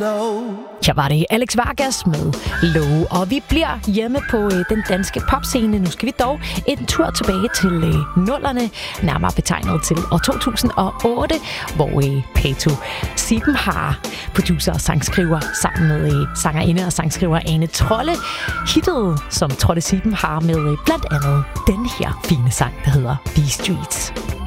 Her var det Alex Vargas med Low, og vi bliver hjemme på den danske popscene. Nu skal vi dog en tur tilbage til nullerne, nærmere betegnet til år 2008, hvor Pato Siebenhaar, producer og sangskriver, sammen med sangerinde og sangskriver Ane Trolle, hittede som Trolle Siebenhaar med blandt andet den her fine sang, der hedder These Streets.